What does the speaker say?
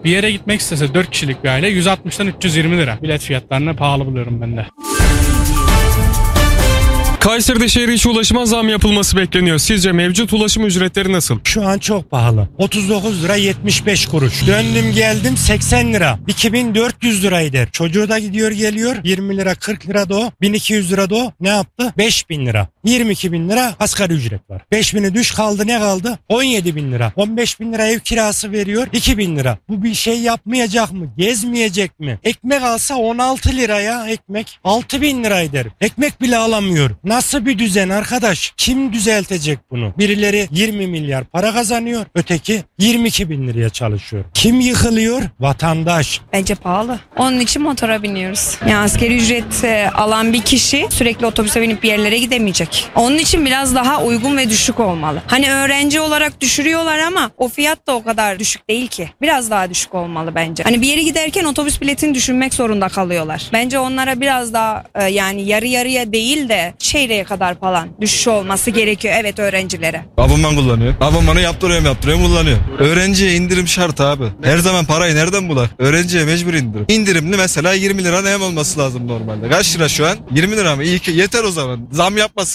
Bir yere gitmek istese 4 kişilik bir aile 160'dan 320 lira. Bilet fiyatlarını pahalı buluyorum ben de. Kayseri'de şehir içi ulaşıma zam yapılması bekleniyor. Sizce mevcut ulaşım ücretleri nasıl? Şu an çok pahalı. 39 lira 75 kuruş. Döndüm geldim 80 lira. 2400 lira eder. Çocuğu da gidiyor geliyor. 20 lira 40 lira da o. 1200 lira da o. Ne yaptı? 5000 lira. 22 bin lira asgari ücret var. 5000'i düş kaldı, ne kaldı? 17 bin lira. 15 bin lira ev kirası veriyor. 2 bin lira. Bu bir şey yapmayacak mı? Gezmeyecek mi? Ekmek alsa 16 liraya ekmek 6 bin lira eder. Ekmek bile alamıyor. Nasıl bir düzen arkadaş? Kim düzeltecek bunu? Birileri 20 milyar para kazanıyor. Öteki 22 bin liraya çalışıyor. Kim yıkılıyor? Vatandaş. Bence pahalı. Onun için motora biniyoruz. Yani asgari ücret alan bir kişi sürekli otobüse binip bir yerlere gidemeyecek. Onun için biraz daha uygun ve düşük olmalı. Hani öğrenci olarak düşürüyorlar ama o fiyat da o kadar düşük değil ki. Biraz daha düşük olmalı bence. Hani bir yere giderken otobüs biletini düşünmek zorunda kalıyorlar. Bence onlara biraz daha yani yarı yarıya değil de çeyreğe kadar falan düşüş olması gerekiyor. Evet, öğrencilere. Abonman kullanıyor. Abonmanı yaptırıyorum kullanıyor. Öğrenciye indirim şart abi. Her zaman parayı nereden bular? Öğrenciye mecbur indirim. İndirimli mesela 20 lira ne olması lazım normalde. Kaç lira şu an? 20 lira mı? İyi ki yeter o zaman. Zam yapmasın.